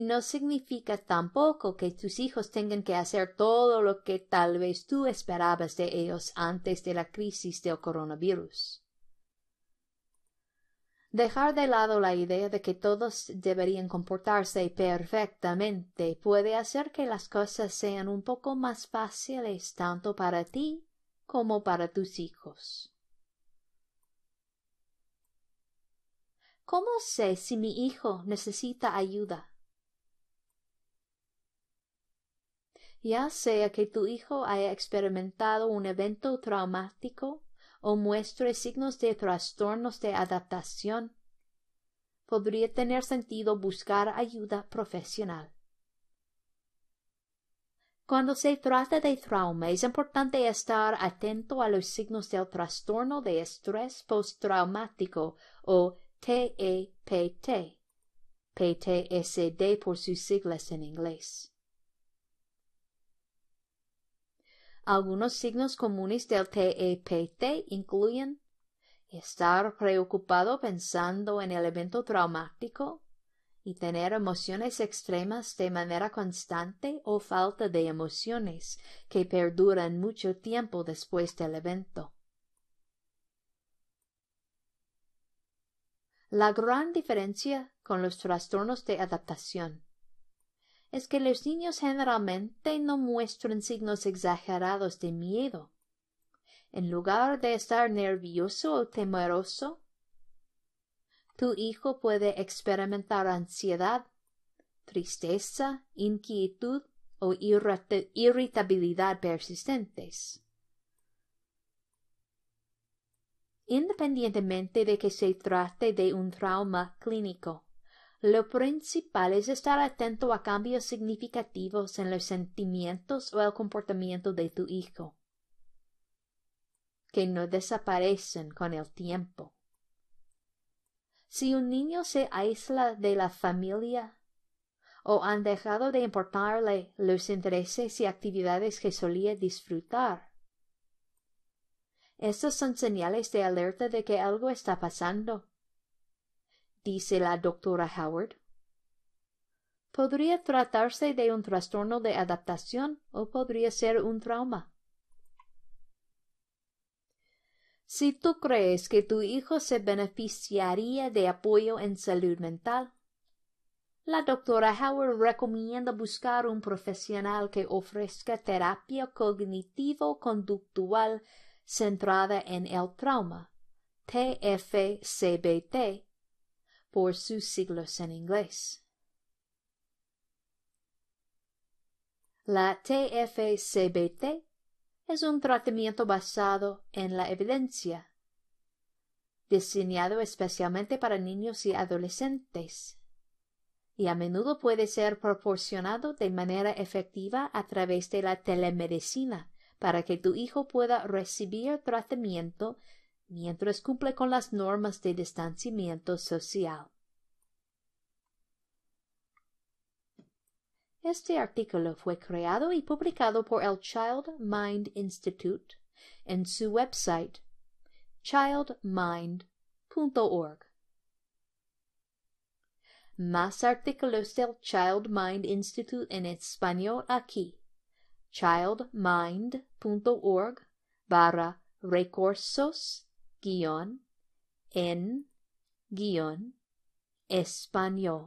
No significa tampoco que tus hijos tengan que hacer todo lo que tal vez tú esperabas de ellos antes de la crisis del coronavirus. Dejar de lado la idea de que todos deberían comportarse perfectamente puede hacer que las cosas sean un poco más fáciles tanto para ti como para tus hijos. ¿Cómo sé si mi hijo necesita ayuda? Ya sea que tu hijo haya experimentado un evento traumático o muestre signos de trastornos de adaptación, podría tener sentido buscar ayuda profesional. Cuando se trata de trauma, es importante estar atento a los signos del trastorno de estrés postraumático o TEPT, PTSD por sus siglas en inglés. Algunos signos comunes del TEPT incluyen estar preocupado pensando en el evento traumático y tener emociones extremas de manera constante o falta de emociones que perduran mucho tiempo después del evento. La gran diferencia con los trastornos de adaptación es que los niños generalmente no muestran signos exagerados de miedo. En lugar de estar nervioso o temeroso, tu hijo puede experimentar ansiedad, tristeza, inquietud o irritabilidad persistentes. Independientemente de que se trate de un trauma clínico, lo principal es estar atento a cambios significativos en los sentimientos o el comportamiento de tu hijo, que no desaparecen con el tiempo. Si un niño se aísla de la familia o han dejado de importarle los intereses y actividades que solía disfrutar, estas son señales de alerta de que algo está pasando, dice la doctora Howard. Podría tratarse de un trastorno de adaptación o podría ser un trauma. Si tú crees que tu hijo se beneficiaría de apoyo en salud mental, la doctora Howard recomienda buscar un profesional que ofrezca terapia cognitivo-conductual centrada en el trauma, TFCBT, por sus siglas en inglés. La TFCBT es un tratamiento basado en la evidencia, diseñado especialmente para niños y adolescentes, y a menudo puede ser proporcionado de manera efectiva a través de la telemedicina para que tu hijo pueda recibir tratamiento mientras cumple con las normas de distanciamiento social. Este artículo fue creado y publicado por el Child Mind Institute en su website childmind.org. Más artículos del Child Mind Institute en español aquí: childmind.org/recursos-en-español.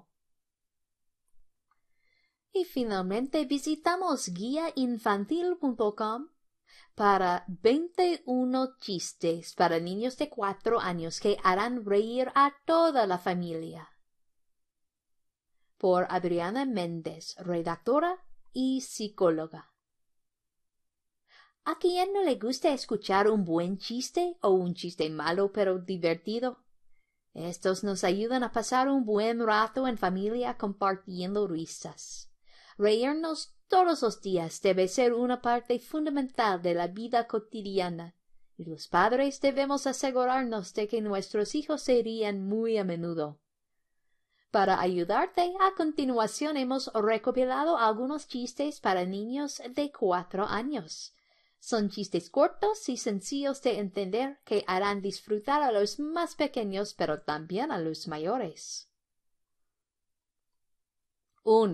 Y finalmente visitamos guiainfantil.com para 21 chistes para niños de 4 años que harán reír a toda la familia. Por Adriana Méndez, redactora y psicóloga. ¿A quién no le gusta escuchar un buen chiste o un chiste malo pero divertido? Estos nos ayudan a pasar un buen rato en familia compartiendo risas. Reírnos todos los días debe ser una parte fundamental de la vida cotidiana, y los padres debemos asegurarnos de que nuestros hijos se rían muy a menudo. Para ayudarte, a continuación hemos recopilado algunos chistes para niños de 4 años. Son chistes cortos y sencillos de entender que harán disfrutar a los más pequeños, pero también a los mayores. Un